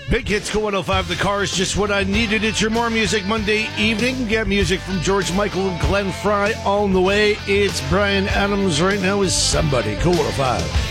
Big Hits Go 105. The car is just what I needed. It's your More Music Monday evening. Get music from George Michael and Glenn Frey on the way. It's Bryan Adams right now with Somebody. Go 105.